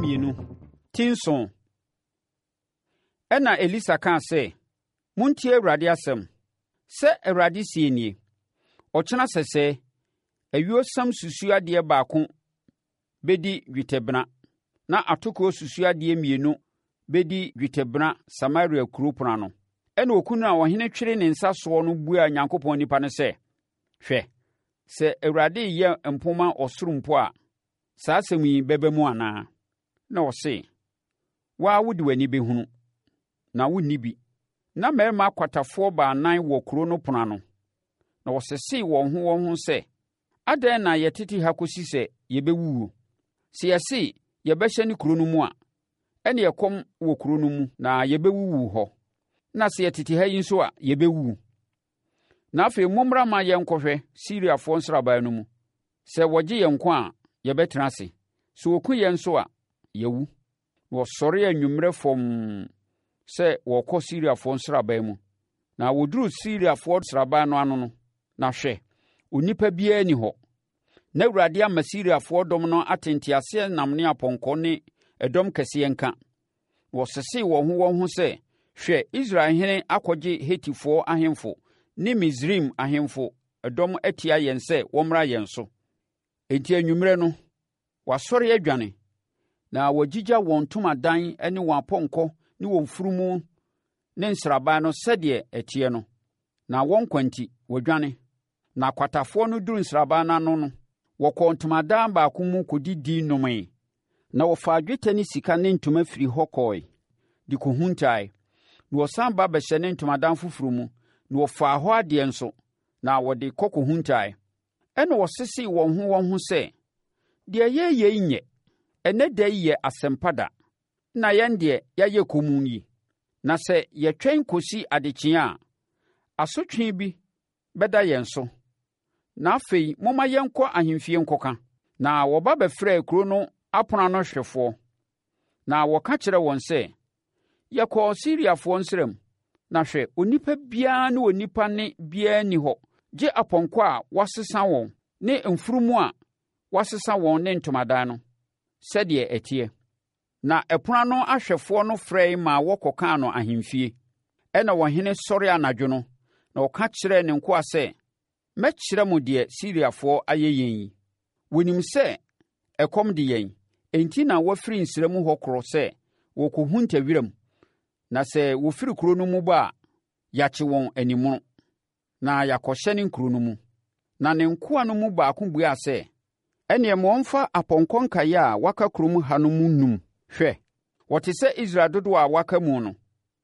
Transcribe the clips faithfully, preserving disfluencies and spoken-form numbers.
mmienu tinson. Ɛna Elisa kaa sɛ, montie Awurade asɛm. Sɛ Awurade sie nie, ɔkyena sɛsɛ, ayuosam susuadeɛ baako bɛdi dwetɛbena, na atoko susuadeɛ mmienu bɛdi dwetɛbena Samaria kuro pono ano. Ɛna okunu a ɔhene twere ne nsa soɔ no buaa Onyankopɔn nipa no sɛ, hwɛ, sɛ Awurade yɛ mpoma ɔsoro mpo a, saa asɛm yi bɛba mu anaa? Na ɔse, waa wode w'ani bɛhunu, na wonni bi. Na mmarima akwatafoɔ baanan wɔ kuro no pono ano, na wɔsesee wɔn ho wɔn ho sɛ, adɛn na yɛtete ha kɔsi sɛ yɛbɛwuwu? Sɛ yɛse yɛbɛhyɛ ne kuro no mu a, ɛne ɛkɔm wɔ kuro no mu na yɛbɛwuwu hɔ. Na sɛ yɛtete ha yi nso a, yɛbɛwuwu. Na afei mommra ma yɛnkɔhwɛ Siriafoɔ nsraban no mu. Sɛ wɔgye yɛn nkwa a, yɛbɛtena ase. Sɛ wɔku yɛn nso a, yɛwu. Na wɔsɔre anwummerɛ fam sɛ wɔkɔ Siriafoɔ nsraban mu. Na wɔduru Siriafoɔ nsraban no ano no, na hwɛ, onipa biara ni hɔ. Na Awurade ama Siriafoɔ dɔm no atenteaseɛnam ne apɔnkɔ ne ɛdɔm kɛseɛ nka. Wɔsesee wɔn ho wɔn ho sɛ, hwɛ, Israelhene akɔgye Hetifoɔ ahemfo ne Misraim ahemfo ɛdɔm atia yɛn sɛ wɔmmra yɛn so. Enti anwummerɛ no, wɔasɔre adwane, na wɔagyigya wɔn ntomadan ne wɔn apɔnkɔ ne wɔn mfunumu ne nsraban no sɛdeɛ ɛteɛ no. Na wɔn nkwa nti, wɔadwane. Na akwatafoɔ no duru nsraban no ano no, wɔkɔɔ ntomadan baako mu kɔdidi nomee. Na wɔfaa dwetɛ ne sika ne ntoma firi hɔ kɔɔe, de kɔhuntae. Na wɔsan ba bɛhyɛ ne ntomadan foforɔ mu, na wɔfaa hɔ adeɛ nso, na wɔde kɔ kɔhuntae. Ɛna wɔsesee wɔn ho wɔn ho sɛ, deɛ yɛyɛ yi nyɛ, ɛnɛ da yi yɛ asɛmpa da, na yɛn deɛ yɛayɛ komm yi. Na sɛ yɛtwɛn kɔsi adekyeeɛ a, asotwe bi bɛda yɛn so. Na afei momma yɛnkɔ ahemfie nkɔka. Na wɔba bɛfrɛɛ kuro no apono ano hwɛfoɔ, na wɔka kyerɛ wɔn sɛ, yɛkɔɔ Siriafoɔ nsram, na hwɛ, onipa biara ne onipa ne biara ni hɔ, gye apɔnkɔ a wɔasesa wɔn ne mfunumu a wɔasesa wɔn ne ntomadan no, sɛdeɛ ɛteɛ. Na ɛpono ano ahwɛfoɔ no frɛe ma wɔkɔkaa no ahemfie. Ɛna ɔhene sɔre anadwo no, na ɔka kyerɛɛ ne nkoa sɛ, mɛkyerɛ mo deɛ Siriafoɔ ayɛ yɛn yi. Wɔnim sɛ ɛkɔm de yɛn, enti na wɔafiri nsra mu hɔ korɔ sɛ wɔkɔhunta wiram. Na sɛ wɔfiri kuro no mu ba a, yɛakye wɔn animuno, na yɛakɔhyɛ ne nkuro no mu. Na ne nkoa no mu baako buaa sɛ, ɛnneɛ ma wɔmfa apɔnkɔ nkaeɛ a wɔaka kurom ha no mu num. Hwɛ, wɔte sɛ Israel dodoɔ a wɔaka mu no.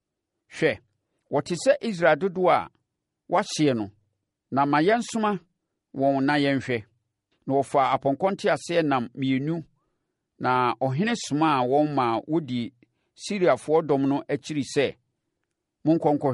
Hwɛ, wɔte sɛ Israel dodoɔ a wɔahyeɛ no. Na ma yɛnsoma wɔn na yɛnhwɛ. Na wɔfaa apɔnkɔ nteaseɛnam mmienu, na ɔhene somaa wɔn ma wɔdi Siriafoɔ dɔm no akyiri sɛ, monkɔ nkɔhwɛ.